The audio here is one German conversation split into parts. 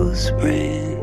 beautiful spring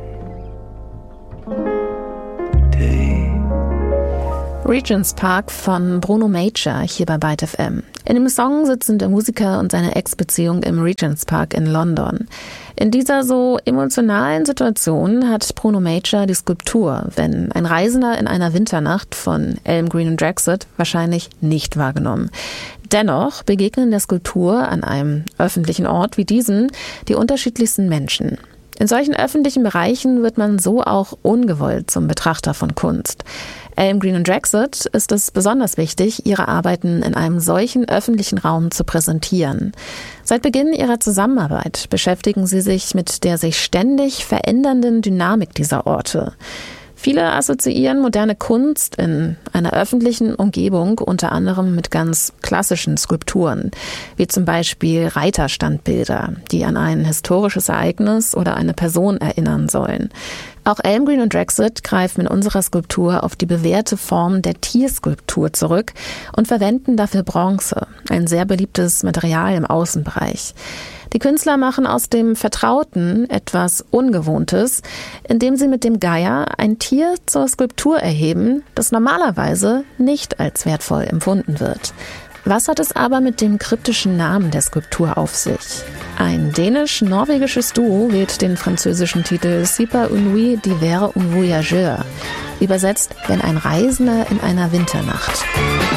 day. Regent's Park von Bruno Major hier bei Byte FM. In dem Song sitzen der Musiker und seine Ex-Beziehung im Regent's Park in London. In dieser so emotionalen Situation hat Bruno Major die Skulptur Wenn ein Reisender in einer Winternacht von Elm Green und Drexit wahrscheinlich nicht wahrgenommen. Dennoch begegnen der Skulptur an einem öffentlichen Ort wie diesem die unterschiedlichsten Menschen. In solchen öffentlichen Bereichen wird man so auch ungewollt zum Betrachter von Kunst. Elm Green und Drexit ist es besonders wichtig, ihre Arbeiten in einem solchen öffentlichen Raum zu präsentieren. Seit Beginn ihrer Zusammenarbeit beschäftigen sie sich mit der sich ständig verändernden Dynamik dieser Orte. Viele assoziieren moderne Kunst in einer öffentlichen Umgebung unter anderem mit ganz klassischen Skulpturen, wie zum Beispiel Reiterstandbilder, die an ein historisches Ereignis oder eine Person erinnern sollen. Auch Elm Green und Drexit greifen in unserer Skulptur auf die bewährte Form der Tierskulptur zurück und verwenden dafür Bronze, ein sehr beliebtes Material im Außenbereich. Die Künstler machen aus dem Vertrauten etwas Ungewohntes, indem sie mit dem Geier ein Tier zur Skulptur erheben, das normalerweise nicht als wertvoll empfunden wird. Was hat es aber mit dem kryptischen Namen der Skulptur auf sich? Ein dänisch-norwegisches Duo wählt den französischen Titel Super une nuit d'hiver un voyageur. Übersetzt, wenn ein Reisender in einer Winternacht.